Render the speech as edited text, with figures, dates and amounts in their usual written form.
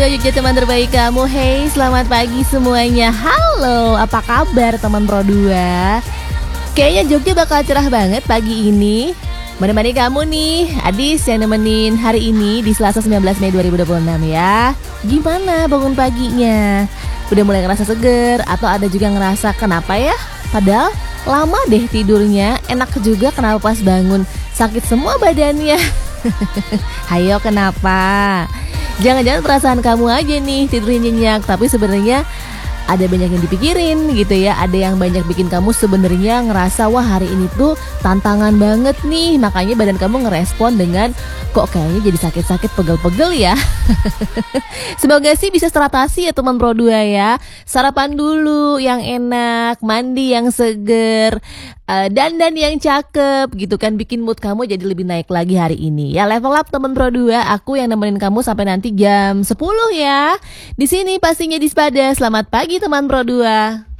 Radio Jogja, teman terbaik kamu. Hey, selamat pagi semuanya. Halo, apa kabar teman Pro 2? Kayaknya Jogja bakal cerah banget pagi ini. Menemani kamu nih, Adis yang nemenin hari ini di Selasa 19 Mei 2026 ya. Gimana bangun paginya? Udah mulai ngerasa seger atau ada juga ngerasa kenapa ya? Padahal lama deh tidurnya, enak juga kenapa pas bangun sakit semua badannya. Hayo kenapa? Jangan-jangan perasaan kamu aja nih tidurnya nyenyak, tapi sebenarnya ada banyak yang dipikirin gitu ya. Ada yang banyak bikin kamu sebenarnya ngerasa wah hari ini tuh tantangan banget nih. Makanya badan kamu ngerespon dengan kok kayaknya jadi sakit-sakit pegel-pegel ya. Semoga sih bisa teratasi ya teman Pro 2 ya. Sarapan dulu yang enak, mandi yang seger, dandan yang cakep gitu kan, bikin mood kamu jadi lebih naik lagi hari ini. Ya level up teman Pro 2, aku yang nemenin kamu sampai nanti jam 10 ya. Di sini pastinya di Spada. Selamat pagi teman Pro 2.